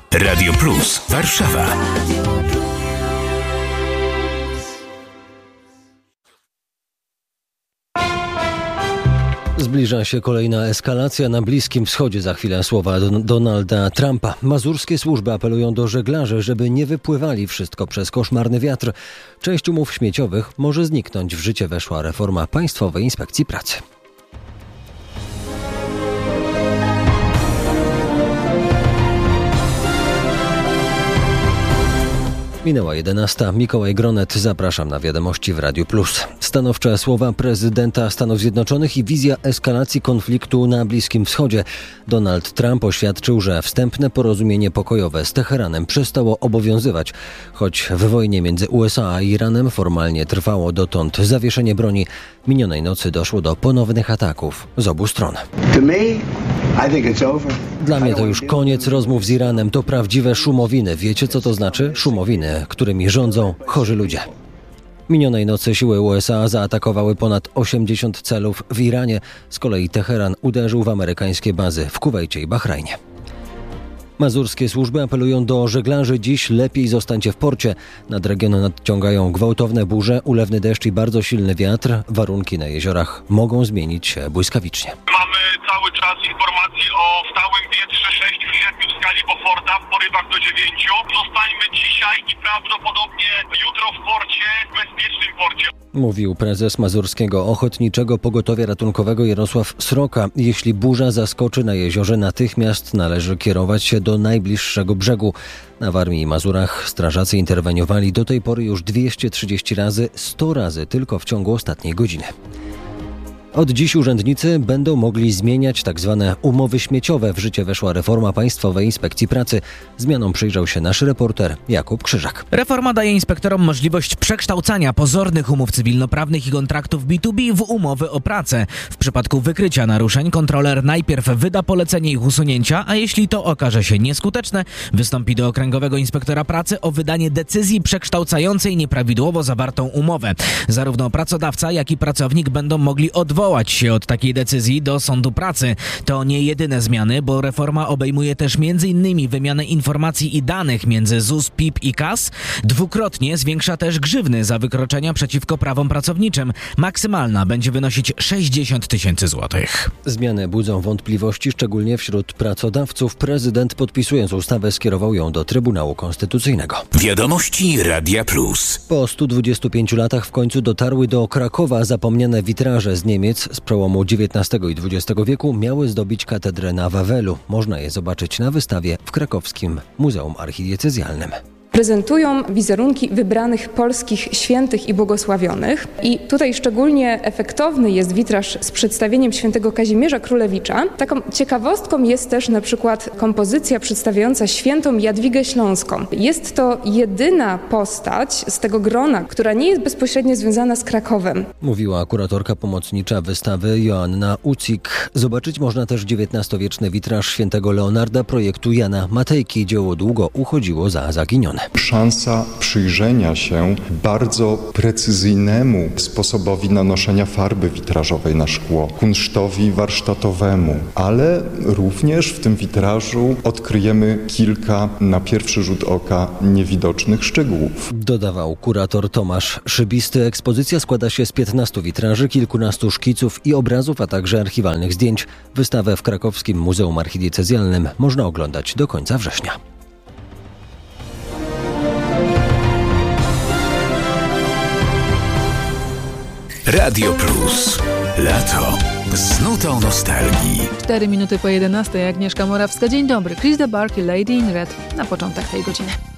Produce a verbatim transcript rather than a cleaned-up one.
Radio Plus Warszawa. Zbliża się kolejna eskalacja na Bliskim Wschodzie. Za chwilę słowa Donalda Trumpa. Mazurskie służby apelują do żeglarzy, żeby nie wypływali. Wszystko przez koszmarny wiatr. Część umów śmieciowych może zniknąć. W życie weszła reforma Państwowej Inspekcji Pracy. Minęła jedenasta. Mikołaj Gronet. Zapraszam na wiadomości w Radiu Plus. Stanowcze słowa prezydenta Stanów Zjednoczonych i wizja eskalacji konfliktu na Bliskim Wschodzie. Donald Trump oświadczył, że wstępne porozumienie pokojowe z Teheranem przestało obowiązywać. Choć w wojnie między U S A a Iranem formalnie trwało dotąd zawieszenie broni, minionej nocy doszło do ponownych ataków z obu stron. Dla mnie to już koniec rozmów z Iranem. To prawdziwe szumowiny. Wiecie, co to znaczy? Szumowiny, którymi rządzą chorzy ludzie. Minionej nocy siły U S A zaatakowały ponad osiemdziesiąt celów w Iranie. Z kolei Teheran uderzył w amerykańskie bazy w Kuwejcie i Bahrajnie. Mazurskie służby apelują do żeglarzy: dziś lepiej zostańcie w porcie. Nad regionem nadciągają gwałtowne burze, ulewny deszcz i bardzo silny wiatr. Warunki na jeziorach mogą zmienić się błyskawicznie. Mamy cały czas informacje o stałym wietrze sześć siedem w skali Beauforta, w porywach do dziewięciu. Zostańmy dzisiaj i prawdopodobnie jutro w porcie, w bezpiecznym porcie. Mówił prezes Mazurskiego Ochotniczego Pogotowia Ratunkowego Jarosław Sroka. Jeśli burza zaskoczy na jeziorze, natychmiast należy kierować się do najbliższego brzegu. Na Warmii i Mazurach strażacy interweniowali do tej pory już dwieście trzydzieści razy, sto razy tylko w ciągu ostatniej godziny. Od dziś urzędnicy będą mogli zmieniać tzw. umowy śmieciowe. W życie weszła reforma Państwowej Inspekcji Pracy. Zmianom przyjrzał się nasz reporter Jakub Krzyżak. Reforma daje inspektorom możliwość przekształcania pozornych umów cywilnoprawnych i kontraktów B dwa B w umowy o pracę. W przypadku wykrycia naruszeń kontroler najpierw wyda polecenie ich usunięcia, a jeśli to okaże się nieskuteczne, wystąpi do Okręgowego Inspektora Pracy o wydanie decyzji przekształcającej nieprawidłowo zawartą umowę. Zarówno pracodawca, jak i pracownik będą mogli odwołać się od takiej decyzji do Sądu Pracy. To nie jedyne zmiany, bo reforma obejmuje też między innymi wymianę informacji i danych między Z U S, P I P i K A S. Dwukrotnie zwiększa też grzywny za wykroczenia przeciwko prawom pracowniczym. Maksymalna będzie wynosić sześćdziesiąt tysięcy złotych. Zmiany budzą wątpliwości, szczególnie wśród pracodawców. Prezydent, podpisując ustawę, skierował ją do Trybunału Konstytucyjnego. Wiadomości Radia Plus. Po stu dwudziestu pięciu latach w końcu dotarły do Krakowa zapomniane witraże z Niemiec z przełomu dziewiętnastego i dwudziestego wieku miały zdobić katedrę na Wawelu. Można je zobaczyć na wystawie w krakowskim Muzeum Archidiecezjalnym. Prezentują wizerunki wybranych polskich świętych i błogosławionych. I tutaj szczególnie efektowny jest witraż z przedstawieniem świętego Kazimierza Królewicza. Taką ciekawostką jest też na przykład kompozycja przedstawiająca świętą Jadwigę Śląską. Jest to jedyna postać z tego grona, która nie jest bezpośrednio związana z Krakowem. Mówiła kuratorka pomocnicza wystawy Joanna Ucik. Zobaczyć można też dziewiętnastowieczny witraż świętego Leonarda projektu Jana Matejki. Dzieło długo uchodziło za zaginione. Szansa przyjrzenia się bardzo precyzyjnemu sposobowi nanoszenia farby witrażowej na szkło, kunsztowi warsztatowemu, ale również w tym witrażu odkryjemy kilka na pierwszy rzut oka niewidocznych szczegółów. Dodawał kurator Tomasz Szybisty. Ekspozycja składa się z piętnastu witraży, kilkunastu szkiców i obrazów, a także archiwalnych zdjęć. Wystawę w krakowskim Muzeum Archidiecezjalnym można oglądać do końca września. Radio Plus. Lato. Z nutą nostalgii. Cztery minuty po jedenastej. Agnieszka Morawska. Dzień dobry. Chris de Burgh i Lady in Red na początek tej godziny.